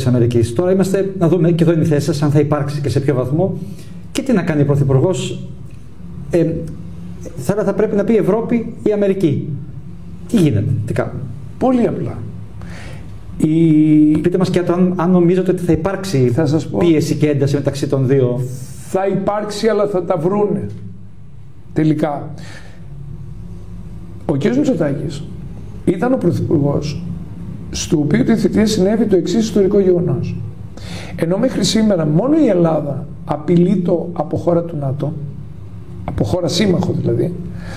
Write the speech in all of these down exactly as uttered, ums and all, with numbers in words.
της Αμερικής. Τώρα είμαστε να δούμε, και εδώ είναι η θέση σας, αν θα υπάρξει και σε ποιο βαθμό, και τι να κάνει ο Πρωθυπουργός. Ε, θα, θα πρέπει να πει Ευρώπη ή Αμερική. Τι γίνεται, τι κάνουμε? Πολύ απλά. Η... Πείτε μας και αν, αν νομίζετε ότι θα υπάρξει θα σας πω, πίεση και ένταση μεταξύ των δύο. Θα υπάρξει, αλλά θα τα βρούνε. Τελικά. Ο κ. Μητσοτάκης ήταν ο Πρωθυπουργός στο οποίο τη θητεία συνέβη το εξής ιστορικό γεγονός. Ενώ μέχρι σήμερα μόνο η Ελλάδα απειλείται από χώρα του ΝΑΤΟ, από χώρα σύμμαχο δηλαδή,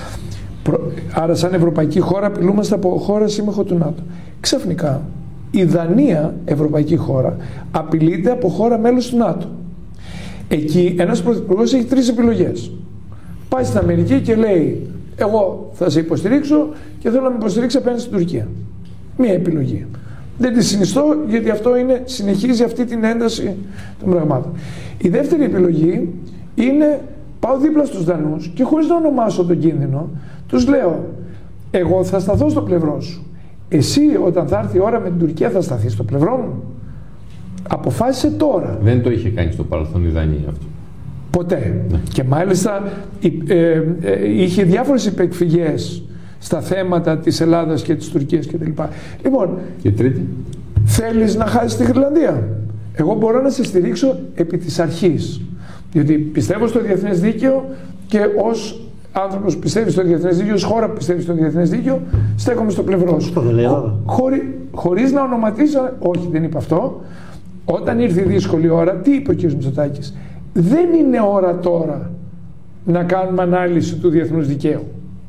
άρα σαν ευρωπαϊκή χώρα απειλούμαστε από χώρα σύμμαχο του ΝΑΤΟ. Ξαφνικά η Δανία, ευρωπαϊκή χώρα, απειλείται από χώρα μέλος του ΝΑΤΟ. Εκεί ένας πρωθυπουργός έχει τρεις επιλογές. Πάει στην Αμερική και λέει, εγώ θα σε υποστηρίξω και θέλω να με υποστηρίξει απέναντι στην Τουρκία. Μία επιλογή. Δεν τη συνιστώ, γιατί αυτό είναι, συνεχίζει αυτή την ένταση των πραγμάτων. Η δεύτερη επιλογή είναι, πάω δίπλα στους Δανούς και χωρίς να ονομάσω τον κίνδυνο, τους λέω, εγώ θα σταθώ στο πλευρό σου. Εσύ όταν θα έρθει η ώρα με την Τουρκία θα σταθείς στο πλευρό μου. Αποφάσισε τώρα. Δεν το είχε κάνει στο παρελθόν η Δανία αυτό. Ποτέ. Ναι. Και μάλιστα ε, ε, ε, είχε διάφορες υπεκφυγές στα θέματα της Ελλάδας και της Τουρκίας κτλ. Λοιπόν, και τρίτη. Θέλεις να χάσεις τη Γρυλανδία? Εγώ μπορώ να σε στηρίξω επί της αρχής. Διότι πιστεύω στο διεθνές δίκαιο και ως άνθρωπος που πιστεύει στο διεθνές δίκαιο, ως χώρα που πιστεύει στο διεθνές δίκαιο, στέκομαι στο πλευρό σου. Χωρί, χωρίς να ονοματίσω, όχι, δεν είπα αυτό. Όταν ήρθε η δύσκολη ώρα, τι είπε ο κ. Μητσοτάκης? Δεν είναι ώρα τώρα να κάνουμε ανάλυση του διεθνούς δικαίου.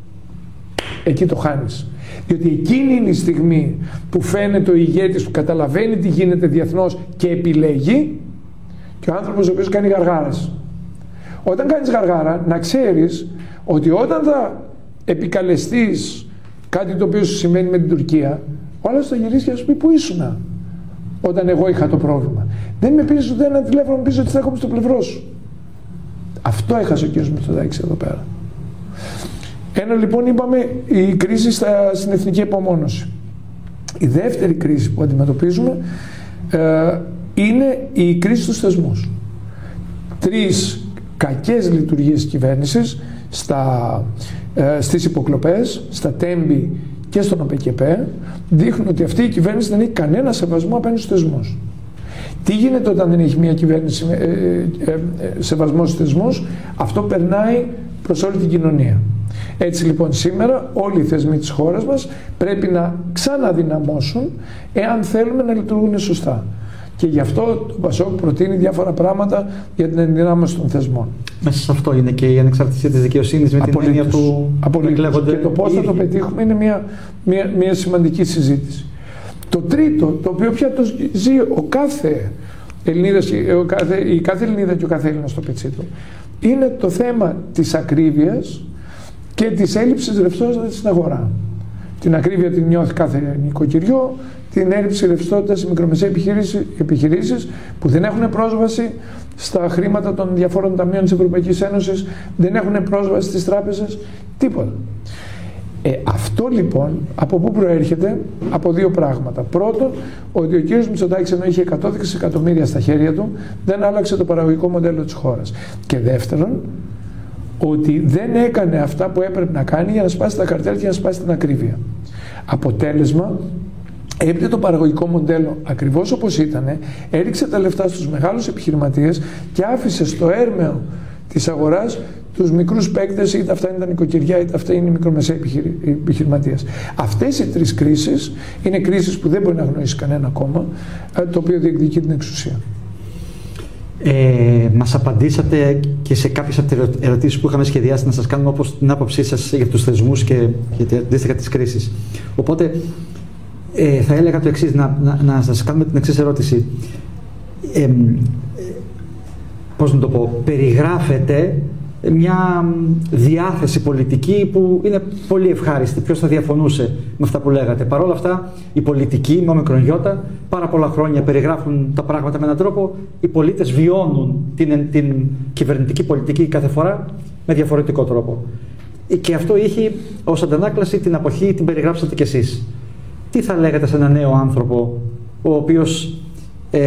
Εκεί το χάνεις. Διότι εκείνη είναι η στιγμή που φαίνεται ο ηγέτης που καταλαβαίνει τι γίνεται διεθνώς και επιλέγει, και ο άνθρωπος ο οποίος κάνει γαργάρες. Όταν κάνεις γαργάρα, να ξέρεις ότι όταν θα επικαλεστείς κάτι το οποίο σου σημαίνει με την Τουρκία, όλα θα γυρίσει και θα σου πει πού ήσουνα όταν εγώ είχα το πρόβλημα. Δεν με πήρες ούτε ένα τηλέφωνο, μου πεις ότι θα έχουμε στο πλευρό σου. Αυτό έχασε ο κ. Μητσοτάκης εδώ πέρα. Ένα λοιπόν, είπαμε, η κρίση στα, στην εθνική απομόνωση. Η δεύτερη κρίση που αντιμετωπίζουμε ε, είναι η κρίση στους θεσμούς. Τρεις κακές λειτουργίες της κυβέρνησης στα, ε, στις υποκλοπές, στα τέμπη και στον ΟΠΕΚΕΠΕ δείχνουν ότι αυτή η κυβέρνηση δεν έχει κανένα σεβασμό απέναντι στους θεσμούς. Τι γίνεται όταν δεν έχει μια κυβέρνηση ε, ε, ε, σεβασμό στους θεσμούς? Αυτό περνάει προς όλη την κοινωνία. Έτσι λοιπόν σήμερα όλοι οι θεσμοί της χώρας μας πρέπει να ξαναδυναμώσουν εάν θέλουμε να λειτουργούν σωστά. Και γι' αυτό το Πασόκ προτείνει διάφορα πράγματα για την ενδυνάμωση των θεσμών. Μέσα σε αυτό είναι και η ανεξαρτησία της δικαιοσύνης με την έννοια του εκλέγονται. Και το πώς θα το πετύχουμε είναι μια, μια, μια σημαντική συζήτηση. Το τρίτο, το οποίο πια το ζει ο κάθε Ελληνίδας, ο κάθε, η κάθε Ελληνίδα και ο κάθε Έλληνας στο πετσί του, είναι το θέμα της ακρίβειας και της έλλειψης ρευστότητας στην αγορά. Την ακρίβεια την νιώθει κάθε νοικοκυριό, την έλλειψη ρευστότητας στις μικρομεσαίες επιχειρήσεις που δεν έχουν πρόσβαση στα χρήματα των διαφόρων ταμείων της Ευρωπαϊκής Ένωσης, δεν έχουν πρόσβαση στις τράπεζες, τίποτα. Ε, αυτό λοιπόν από πού προέρχεται? Από δύο πράγματα. Πρώτον, ότι ο κύριος Μητσοτάκης, ενώ είχε εκατό δισεκατομμύρια στα χέρια του, δεν άλλαξε το παραγωγικό μοντέλο της χώρας. Και δεύτερον, ότι δεν έκανε αυτά που έπρεπε να κάνει για να σπάσει τα καρτέλ και να σπάσει την ακρίβεια. Αποτέλεσμα, έπειτα το παραγωγικό μοντέλο ακριβώς όπως ήταν, έριξε τα λεφτά στους μεγάλους επιχειρηματίες και άφησε στο έρμεο της αγοράς τους μικρούς παίκτες, είτε αυτά είναι τα νοικοκυριά, είτε αυτά είναι οι μικρομεσαίοι επιχειρηματίες. Αυτές οι τρεις κρίσεις είναι κρίσεις που δεν μπορεί να γνωρίσει κανένα ακόμα, το οποίο διεκδικεί την εξουσία. Ε, μας απαντήσατε και σε κάποιες από τις ερωτήσεις που είχαμε σχεδιάσει να σας κάνουμε, όπως την άποψή σας για τους θεσμούς και για αντίστοιχα τις κρίσεις. Οπότε ε, θα έλεγα το εξής, να, να, να σας κάνουμε την εξής ερώτηση. Ε, ε, πώς να το πω, περιγράφεται μια διάθεση πολιτική που είναι πολύ ευχάριστη. Ποιος θα διαφωνούσε με αυτά που λέγατε? Παρ' όλα αυτά, οι πολιτικοί με ομικρονιώτα πάρα πολλά χρόνια περιγράφουν τα πράγματα με έναν τρόπο. Οι πολίτες βιώνουν την, την κυβερνητική πολιτική κάθε φορά με διαφορετικό τρόπο. Και αυτό είχε ως αντανάκλαση την αποχή, την περιγράψατε κι εσείς. Τι θα λέγατε σε έναν νέο άνθρωπο, ο οποίος